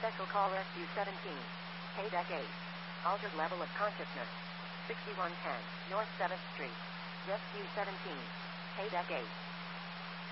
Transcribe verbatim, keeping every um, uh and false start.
Special call Rescue seventeen. K-Deck eight. Altered level of consciousness. sixty-one ten North seventh Street. Rescue seventeen. K-Deck eight.